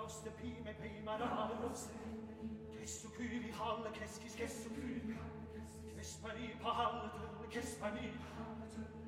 roste, pime, prima la roste. Qu'est-ce que vi halle, qu'est-ce que vi? Qu'est-ce que vi halle, qu'est-ce que vi?